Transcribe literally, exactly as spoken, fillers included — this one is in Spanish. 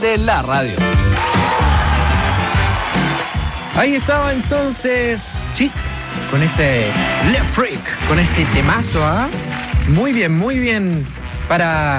de la radio. Ahí estaba entonces Chic con este Le Freak, con este temazo, ¿ah? ¿eh? Muy bien, muy bien para